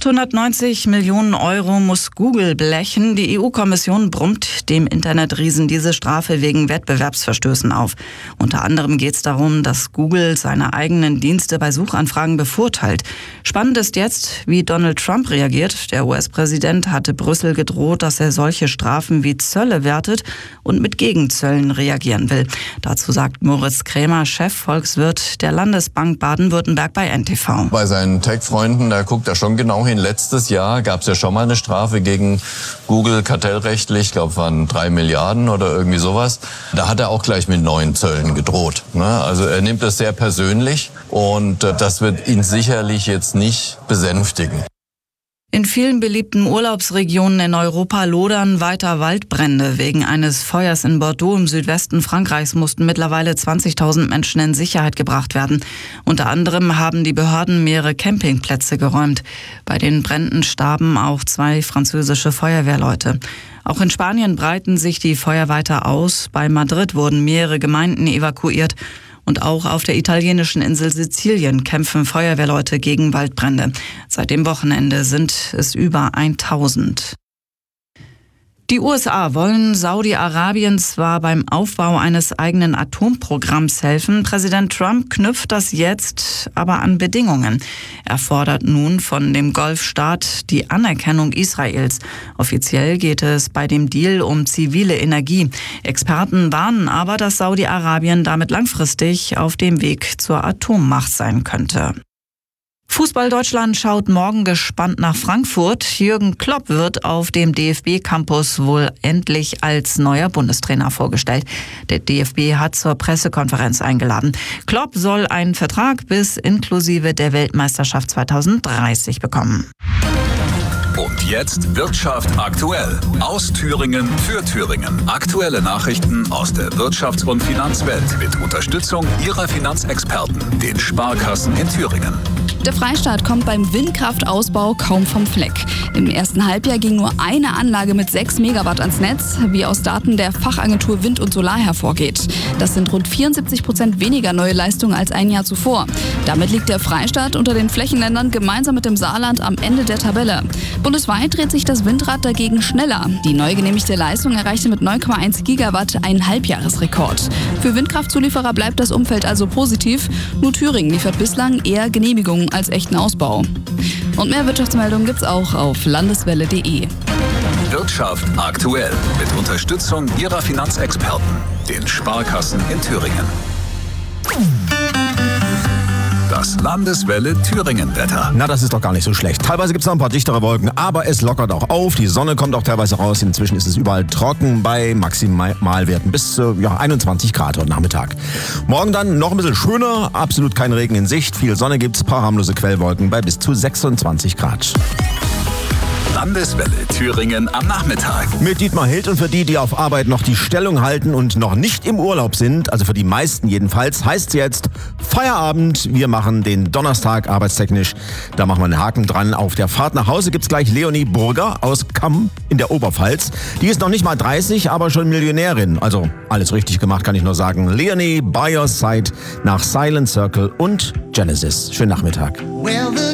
890 Millionen Euro muss Google blechen. Die EU-Kommission brummt dem Internetriesen diese Strafe wegen Wettbewerbsverstößen auf. Unter anderem geht es darum, dass Google seine eigenen Dienste bei Suchanfragen bevorteilt. Spannend ist jetzt, wie Donald Trump reagiert. Der US-Präsident hatte Brüssel gedroht, dass er solche Strafen wie Zölle wertet und mit Gegenzöllen reagieren will. Dazu sagt Moritz Krämer, Chefvolkswirt der Landesbank Baden-Württemberg bei NTV. Bei seinen Tech-Freunden, da guckt er schon genau hin. Letztes Jahr gab es ja schon mal eine Strafe gegen Google kartellrechtlich, ich glaube, waren 3 Milliarden oder irgendwie sowas. Da hat er auch gleich mit neuen Zöllen gedroht. Also er nimmt das sehr persönlich und das wird ihn sicherlich jetzt nicht besänftigen. In vielen beliebten Urlaubsregionen in Europa lodern weiter Waldbrände. Wegen eines Feuers in Bordeaux im Südwesten Frankreichs mussten mittlerweile 20.000 Menschen in Sicherheit gebracht werden. Unter anderem haben die Behörden mehrere Campingplätze geräumt. Bei den Bränden starben auch 2 französische Feuerwehrleute. Auch in Spanien breiten sich die Feuer weiter aus. Bei Madrid wurden mehrere Gemeinden evakuiert. Und auch auf der italienischen Insel Sizilien kämpfen Feuerwehrleute gegen Waldbrände. Seit dem Wochenende sind es über 1000. Die USA wollen Saudi-Arabien zwar beim Aufbau eines eigenen Atomprogramms helfen, Präsident Trump knüpft das jetzt aber an Bedingungen. Er fordert nun von dem Golfstaat die Anerkennung Israels. Offiziell geht es bei dem Deal um zivile Energie. Experten warnen aber, dass Saudi-Arabien damit langfristig auf dem Weg zur Atommacht sein könnte. Fußball Deutschland schaut morgen gespannt nach Frankfurt. Jürgen Klopp wird auf dem DFB-Campus wohl endlich als neuer Bundestrainer vorgestellt. Der DFB hat zur Pressekonferenz eingeladen. Klopp soll einen Vertrag bis inklusive der Weltmeisterschaft 2030 bekommen. Und jetzt Wirtschaft aktuell. Aus Thüringen für Thüringen. Aktuelle Nachrichten aus der Wirtschafts- und Finanzwelt mit Unterstützung Ihrer Finanzexperten, den Sparkassen in Thüringen. Der Freistaat kommt beim Windkraftausbau kaum vom Fleck. Im ersten Halbjahr ging nur eine Anlage mit 6 Megawatt ans Netz, wie aus Daten der Fachagentur Wind und Solar hervorgeht. Das sind rund 74% weniger neue Leistung als ein Jahr zuvor. Damit liegt der Freistaat unter den Flächenländern gemeinsam mit dem Saarland am Ende der Tabelle. Bundesweit dreht sich das Windrad dagegen schneller. Die neu genehmigte Leistung erreichte mit 9,1 Gigawatt einen Halbjahresrekord. Für Windkraftzulieferer bleibt das Umfeld also positiv. Nur Thüringen liefert bislang eher Genehmigungen als echten Ausbau. Und mehr Wirtschaftsmeldungen gibt's auch auf landeswelle.de. Wirtschaft aktuell mit Unterstützung Ihrer Finanzexperten, den Sparkassen in Thüringen. Das Landeswelle Thüringen-Wetter. Na, das ist doch gar nicht so schlecht. Teilweise gibt es noch ein paar dichtere Wolken, aber es lockert auch auf. Die Sonne kommt auch teilweise raus. Inzwischen ist es überall trocken bei Maximalwerten bis 21 Grad heute Nachmittag. Morgen dann noch ein bisschen schöner. Absolut kein Regen in Sicht. Viel Sonne gibt's, paar harmlose Quellwolken bei bis zu 26 Grad. Landeswelle Thüringen am Nachmittag. Mit Dietmar Hild und für die auf Arbeit noch die Stellung halten und noch nicht im Urlaub sind, also für die meisten jedenfalls, heißt es jetzt Feierabend. Wir machen den Donnerstag arbeitstechnisch. Da machen wir einen Haken dran. Auf der Fahrt nach Hause gibt's gleich Leonie Burger aus Kamm in der Oberpfalz. Die ist noch nicht mal 30, aber schon Millionärin. Also alles richtig gemacht, kann ich nur sagen. Leonie by your side nach Silent Circle und Genesis. Schönen Nachmittag.